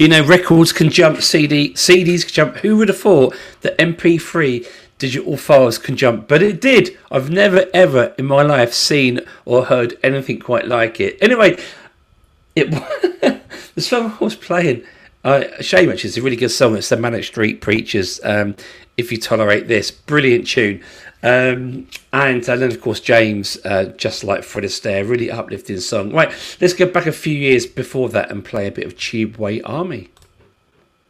You know, records can jump, CDs can jump. Who would have thought that MP3 digital files can jump? But it did. I've never, ever in my life seen or heard anything quite like it. Anyway, the song I was playing, shame actually, it's a really good song. It's the Manic Street Preachers, If You Tolerate This. Brilliant tune. And then, of course, James, Just Like Fred Astaire, really uplifting song. Right, let's go back a few years before that and play a bit of Tubeway Army.